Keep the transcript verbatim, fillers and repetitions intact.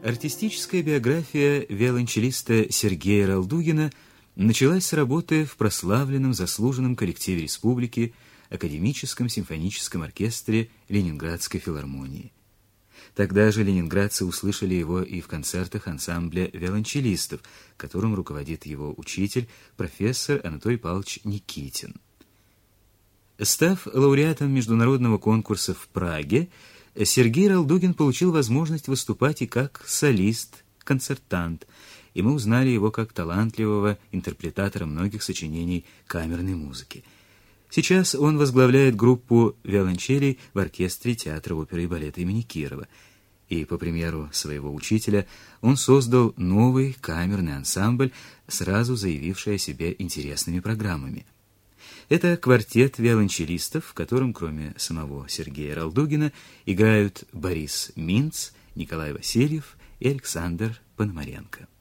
Артистическая биография виолончелиста Сергея Ралдугина началась с работы в прославленном заслуженном коллективе республики Академическом симфоническом оркестре Ленинградской филармонии. Тогда же ленинградцы услышали его и в концертах ансамбля виолончелистов, которым руководит его учитель, профессор Анатолий Павлович Никитин. Став лауреатом международного конкурса в Праге, Сергей Ралдугин получил возможность выступать и как солист, концертант, и мы узнали его как талантливого интерпретатора многих сочинений камерной музыки. Сейчас он возглавляет группу виолончелей в оркестре театра оперы и балета имени Кирова. И, по примеру своего учителя, он создал новый камерный ансамбль, сразу заявивший о себе интересными программами. Это квартет виолончелистов, в котором, кроме самого Сергея Ралдугина, играют Борис Минц, Николай Васильев и Александр Пономаренко.